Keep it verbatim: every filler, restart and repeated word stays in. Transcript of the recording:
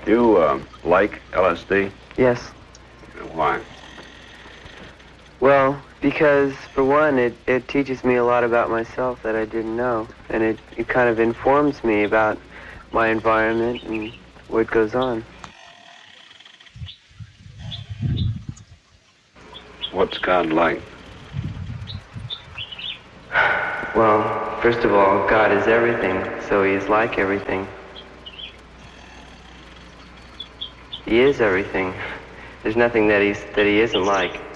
Do you uh, like L S D? Yes. Why? Well, because, for one, it, it teaches me a lot about myself that I didn't know. And it, it kind of informs me about my environment and what goes on. What's God like? Well, first of all, God is everything, so he is like everything. He is everything. There's nothing that he's that he isn't like.